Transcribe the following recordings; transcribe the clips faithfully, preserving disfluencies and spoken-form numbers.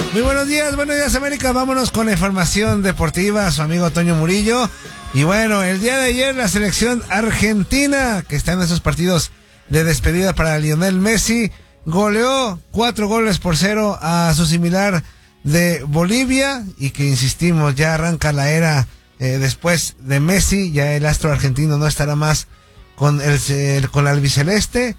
Muy buenos días, buenos días América, vámonos con la información deportiva, su amigo Toño Murillo. Y bueno, el día de ayer la selección argentina, que está en esos partidos de despedida para Lionel Messi, goleó cuatro goles por cero a su similar de Bolivia, y que insistimos, ya arranca la era eh, después de Messi, ya el astro argentino no estará más con el, el con la albiceleste.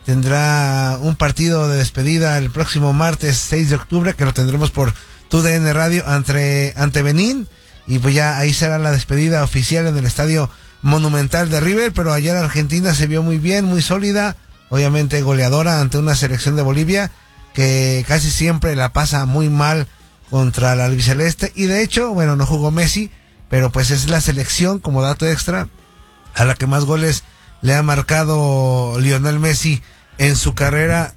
Tendrá un partido de despedida el próximo martes seis de octubre, que lo tendremos por T D N Radio ante, ante Benín, y pues ya ahí será la despedida oficial en el Estadio Monumental de River. Pero ayer Argentina se vio muy bien, muy sólida, obviamente goleadora ante una selección de Bolivia que casi siempre la pasa muy mal contra la albiceleste, y de hecho, bueno, no jugó Messi, pero pues es la selección, como dato extra, a la que más goles le ha marcado Lionel Messi en su carrera,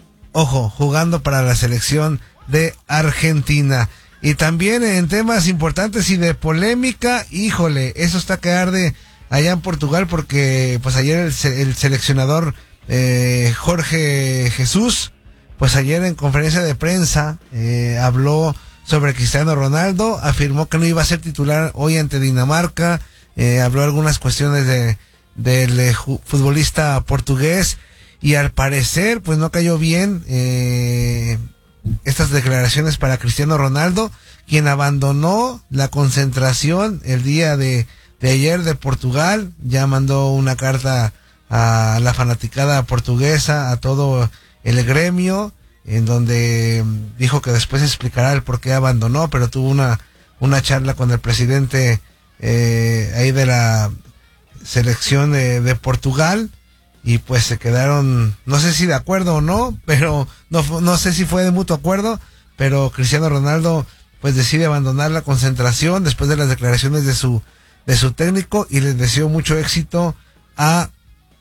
ojo, jugando para la selección de Argentina. Y también en temas importantes y de polémica, híjole, eso está que arde allá en Portugal, porque pues ayer el, el seleccionador eh, Jorge Jesús, pues ayer en conferencia de prensa eh, habló sobre Cristiano Ronaldo, afirmó que no iba a ser titular hoy ante Dinamarca, eh, habló algunas cuestiones de del eh, futbolista portugués, y al parecer pues no cayó bien eh, estas declaraciones para Cristiano Ronaldo, quien abandonó la concentración el día de, de ayer de Portugal. Ya mandó una carta a la fanaticada portuguesa, a todo el gremio, en donde dijo que después explicará el por qué abandonó, pero tuvo una, una charla con el presidente eh, ahí de la selección de, de Portugal, y pues se quedaron, no sé si de acuerdo o no, pero no, no sé si fue de mutuo acuerdo, pero Cristiano Ronaldo pues decide abandonar la concentración después de las declaraciones de su de su técnico, y les deseo mucho éxito a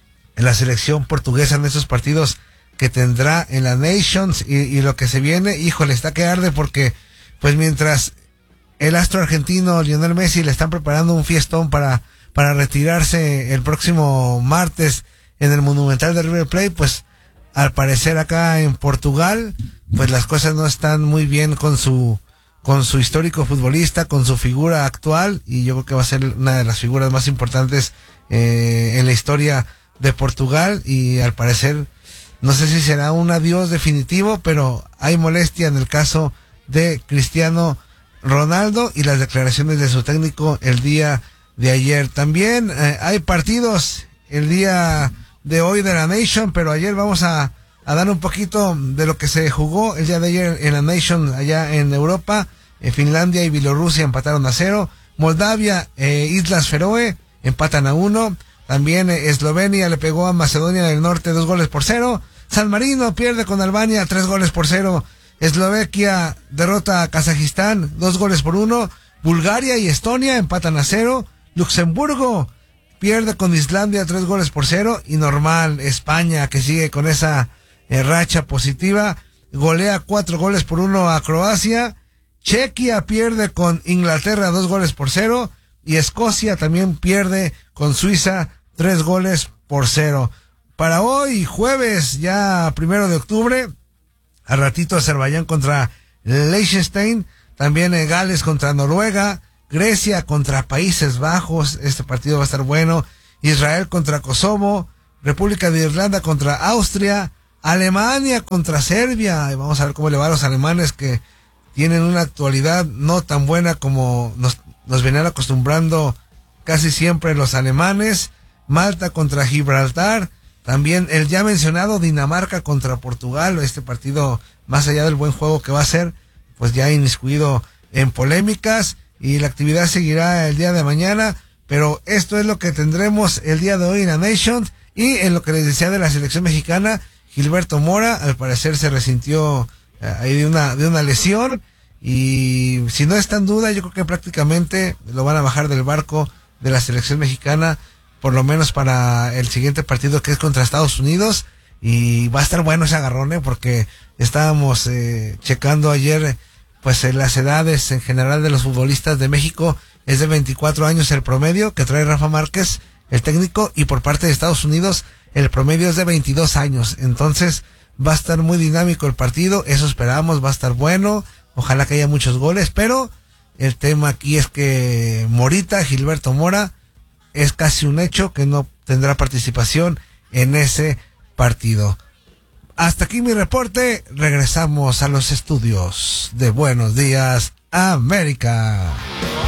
la selección portuguesa en esos partidos que tendrá en la Nations, y, y lo que se viene, híjole, está que arde, porque pues mientras el astro argentino Lionel Messi le están preparando un fiestón para para retirarse el próximo martes en el Monumental de River Plate, pues al parecer acá en Portugal pues las cosas no están muy bien con su con su histórico futbolista, con su figura actual, y yo creo que va a ser una de las figuras más importantes eh, en la historia de Portugal, y al parecer no sé si será un adiós definitivo, pero hay molestia en el caso de Cristiano Ronaldo y las declaraciones de su técnico el día de ayer. También eh, hay partidos el día de hoy de la Nation, pero ayer vamos a, a dar un poquito de lo que se jugó el día de ayer en la Nation allá en Europa. En Finlandia y Bielorrusia empataron a cero. Moldavia e Islas Feroe empatan a uno. También eh, Eslovenia le pegó a Macedonia del Norte dos goles por cero. San Marino pierde con Albania tres goles por cero. Eslovaquia derrota a Kazajistán dos goles por uno. Bulgaria y Estonia empatan a cero. Luxemburgo pierde con Islandia tres goles por cero, y normal, España, que sigue con esa eh, racha positiva, golea cuatro goles por uno a Croacia. Chequia pierde con Inglaterra dos goles por cero, y Escocia también pierde con Suiza tres goles por cero. Para hoy, jueves, ya primero de octubre, a ratito Azerbaiyán contra Liechtenstein, también eh, Gales contra Noruega, Grecia contra Países Bajos, este partido va a estar bueno, Israel contra Kosovo, República de Irlanda contra Austria, Alemania contra Serbia, y vamos a ver cómo le va a los alemanes, que tienen una actualidad no tan buena como nos, nos venían acostumbrando casi siempre los alemanes. Malta contra Gibraltar, también el ya mencionado Dinamarca contra Portugal, este partido, más allá del buen juego que va a ser, pues ya inmiscuido en polémicas, y la actividad seguirá el día de mañana, pero esto es lo que tendremos el día de hoy en la Nations. Y en lo que les decía de la selección mexicana, Gilberto Mora al parecer se resintió eh, ahí de una de una lesión, y si no está en duda, yo creo que prácticamente lo van a bajar del barco de la selección mexicana, por lo menos para el siguiente partido, que es contra Estados Unidos, y va a estar bueno ese agarrón, ¿eh? Porque estábamos eh, checando ayer, pues en las edades en general de los futbolistas de México es de veinticuatro años el promedio que trae Rafa Márquez, el técnico, y por parte de Estados Unidos el promedio es de veintidós años. Entonces va a estar muy dinámico el partido, eso esperamos, va a estar bueno, Ojalá que haya muchos goles, pero el tema aquí es que Morita, Gilberto Mora, es casi un hecho que no tendrá participación en ese partido. Hasta aquí mi reporte. Regresamos a los estudios de Buenos Días, América.